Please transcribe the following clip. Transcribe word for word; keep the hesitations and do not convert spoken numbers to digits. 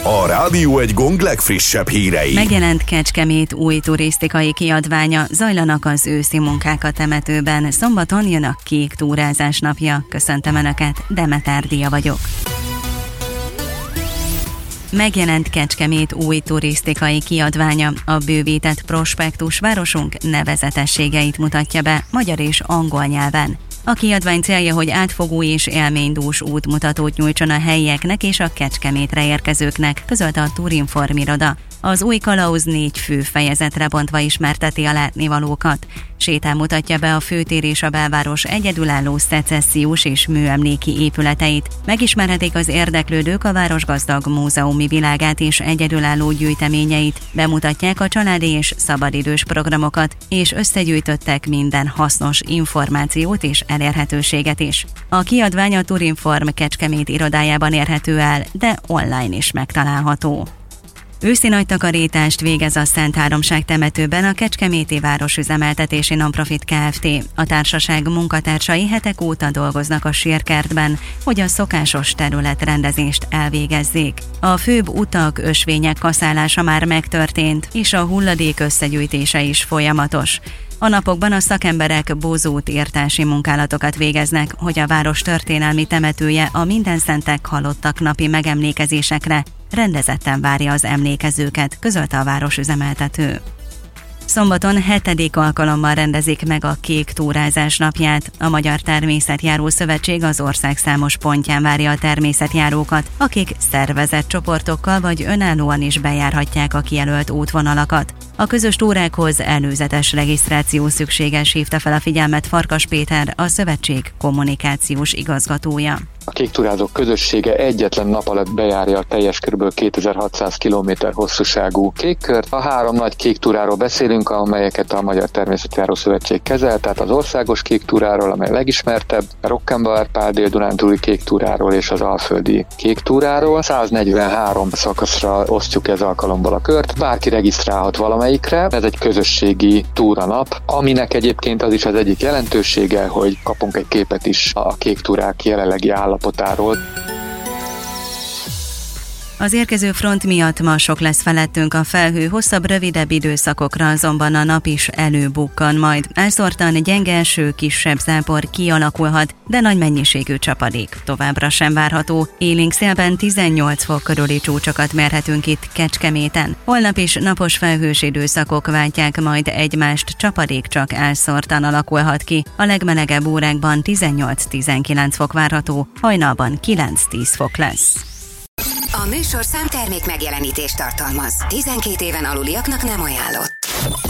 A Rádió Egy Gong legfrissebb hírei. Megjelent Kecskemét új turisztikai kiadványa, zajlanak az őszi munkák a temetőben, szombaton jön a kék túrázás napja. Köszöntöm Önöket, Demeter Dia vagyok. Megjelent Kecskemét új turisztikai kiadványa, a bővített prospektus városunk nevezetességeit mutatja be magyar és angol nyelven. A kiadvány célja, hogy átfogó és élménydús útmutatót nyújtson a helyieknek és a Kecskemétre érkezőknek, közölte a Tourinform iroda. Az új kalauz négy fő fejezetre bontva ismerteti a látnivalókat. Sétál mutatja be a főtér és a belváros egyedülálló szecessziós és műemléki épületeit. Megismerhetik az érdeklődők a városgazdag múzeumi világát és egyedülálló gyűjteményeit, bemutatják a családi és szabadidős programokat, és összegyűjtöttek minden hasznos információt és elérhetőséget is. A kiadvány a Tourinform Kecskemét irodájában érhető el, de online is megtalálható. Őszi nagy takarítást végez a Szent Háromság temetőben a Kecskeméti Városüzemeltetési Nonprofit Kft. A társaság munkatársai hetek óta dolgoznak a sírkertben, hogy a szokásos területrendezést elvégezzék. A főbb utak, ösvények kaszálása már megtörtént, és a hulladék összegyűjtése is folyamatos. A napokban a szakemberek bozótírtási munkálatokat végeznek, hogy a város történelmi temetője a mindenszentek halottak napi megemlékezésekre rendezetten várja az emlékezőket, közölte a városüzemeltető. Szombaton hetedik alkalommal rendezik meg a kék túrázás napját. A Magyar Természetjáró Szövetség az ország számos pontján várja a természetjárókat, akik szervezett csoportokkal vagy önállóan is bejárhatják a kijelölt útvonalakat. A közös túrákhoz előzetes regisztráció szükséges, hívta fel a figyelmet Farkas Péter, a szövetség kommunikációs igazgatója. A kéktúrázók közössége egyetlen nap alatt bejárja a teljes kb. kétezer-hatszáz kilométer hosszúságú kékkört. A három nagy kéktúráról beszélünk, amelyeket a Magyar Természetjáró Szövetség kezel, tehát az országos kéktúráról, amely legismertebb, a Rockenbauer-Pál Dél-Dunántúli kéktúráról és az alföldi kéktúráról. száznegyvenhárom szakaszra osztjuk ez alkalommal a kört. Bárki regisztrálhat valamelyikre. Ez egy közösségi túranap, aminek egyébként az is az egyik jelentősége, hogy kapunk egy képet is a kéktúrák jelenlegi állapotáról. Az érkező front miatt ma sok lesz felettünk a felhő, hosszabb, rövidebb időszakokra azonban a nap is előbukkan majd. Elszórtan gyenge eső, kisebb zápor kialakulhat, de nagy mennyiségű csapadék továbbra sem várható. Élénk szélben tizennyolc fok körüli csúcsokat mérhetünk itt Kecskeméten. Holnap is napos felhős időszakok váltják majd egymást, csapadék csak elszórtan alakulhat ki. A legmelegebb órákban tizennyolc-tizenkilenc fok várható, hajnalban kilenc-tíz fok lesz. A műsorszám termék megjelenítést tartalmaz. tizenkét éven aluliaknak nem ajánlott.